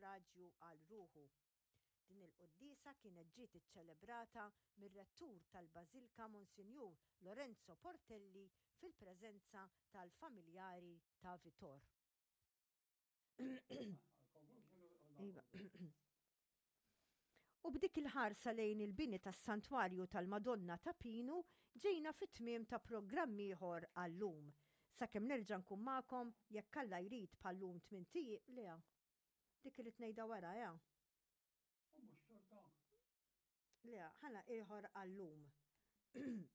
suffraġġju għal ruħu. Din il-qoddisa kienet ġiet iċċelebrata mir-rettur tal-Bażilika Monsinjur Lorenzo Portelli fil-preżenza tal-familjari ta' Vitor. U b'dik il-ħarsa lejn il-bini tas-santwarju tal-Madonna ta' Pinu ġejna fit-tmiem ta' programm ieħor għallum. Sakemm nerġa' nkun magħkom jekk Alla jrid bħallum 8 leha. Dik li tnejda wara ja. Leha, ħana ieħor għallum.